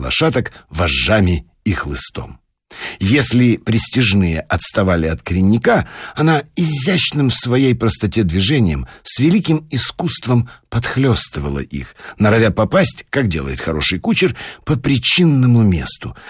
лошадок вожжами и хлыстом. Если пристяжные отставали от коренника, она изящным в своей простоте движением, с великим искусством подхлёстывала их, норовя попасть, как делает хороший кучер, по причинному месту,